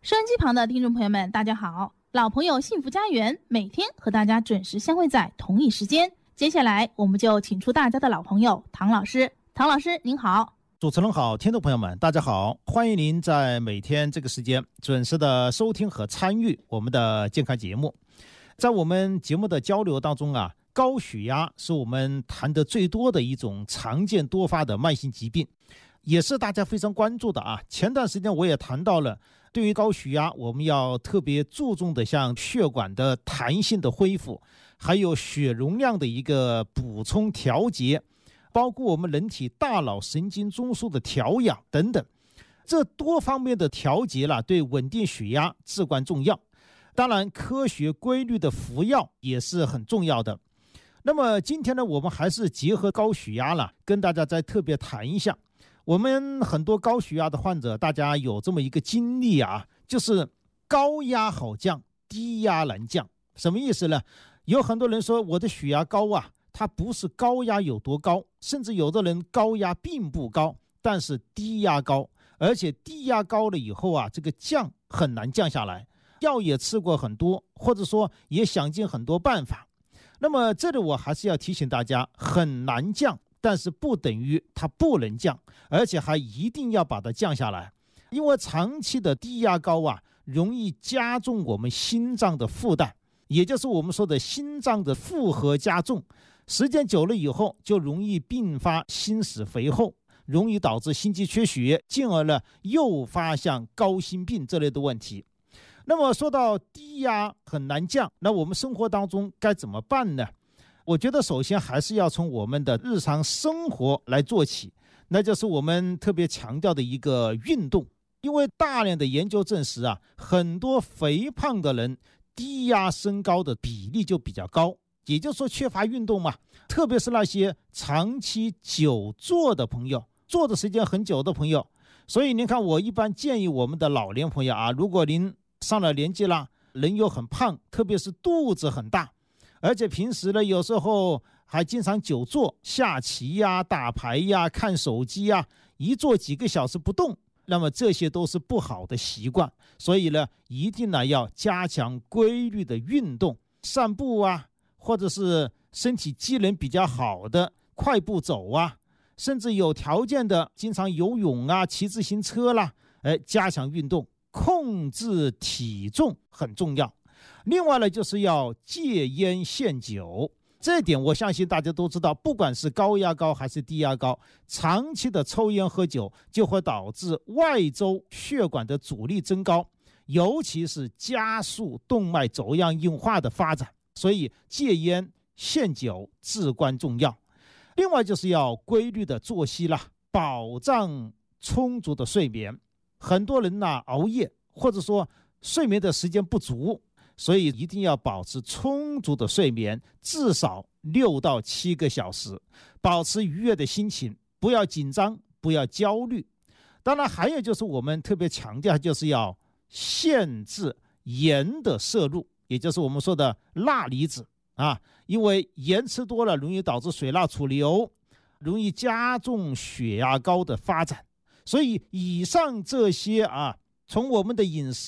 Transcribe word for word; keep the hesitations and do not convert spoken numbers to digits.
收音机旁的听众朋友们，大家好！老朋友幸福家园每天和大家准时相会在同一时间。接下来我们就请出大家的老朋友唐老师。唐老师您好。 主持人好，听众朋友们大家好，欢迎您在每天这个时间准时的收听和参与我们的健康节目。在我们节目的交流当中啊，高血压是我们谈得最多的一种常见多发的慢性疾病，也是大家非常关注的啊。前段时间我也谈到了，对于高血压我们要特别注重的像血管的弹性的恢复，还有血容量的一个补充调节，包括我们人体大脑神经中枢的调养等等，这多方面的调节了，对稳定血压至关重要。当然科学规律的服药也是很重要的。那么今天呢，我们还是结合高血压了，跟大家再特别谈一下。我们很多高血压的患者，大家有这么一个经历啊，就是高压好降，低压难降。什么意思呢？有很多人说我的血压高啊，它不是高压有多高，甚至有的人高压并不高，但是低压高，而且低压高了以后啊，这个降很难降下来，药也吃过很多，或者说也想尽很多办法。那么这里我还是要提醒大家，很难降，但是不等于它不能降，而且还一定要把它降下来。因为长期的低压高啊，容易加重我们心脏的负担，也就是我们说的心脏的负荷加重，时间久了以后就容易并发心室肥厚，容易导致心肌缺血，进而呢诱发像高心病这类的问题。那么说到低压很难降，那我们生活当中该怎么办呢？我觉得首先还是要从我们的日常生活来做起，那就是我们特别强调的一个运动。因为大量的研究证实啊，很多肥胖的人低压升高的比例就比较高，也就是说缺乏运动嘛。特别是那些长期久坐的朋友，坐的时间很久的朋友。所以您看，我一般建议我们的老年朋友啊，如果您上了年纪了，人又很胖，特别是肚子很大，而且平时呢有时候还经常久坐，下棋呀、打牌呀、看手机呀，一坐几个小时不动，那么这些都是不好的习惯。所以呢，一定呢要加强规律的运动，散步啊，或者是身体机能比较好的快步走啊，甚至有条件的经常游泳啊、骑自行车啦，哎，加强运动。控制体重很重要。另外呢，就是要戒烟限酒，这点我相信大家都知道，不管是高压高还是低压高，长期的抽烟喝酒就会导致外周血管的阻力增高，尤其是加速动脉粥样硬化的发展，所以戒烟限酒至关重要。另外就是要规律的作息啦，保障充足的睡眠。很多人呢、啊、熬夜，或者说睡眠的时间不足，所以一定要保持充足的睡眠，至少六到七个小时，保持愉悦的心情，不要紧张，不要焦虑。当然还有就是我们特别强调，就是要限制盐的摄入，也就是我们说的钠离子啊，因为盐吃多了容易导致水钠储留，容易加重血压高的发展。所以以上这些啊，从我们的饮食